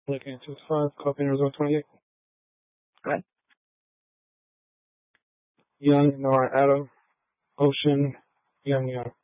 Looking at 2-5, copy result 28. Good. Young, Nora, Adam, Ocean, Young.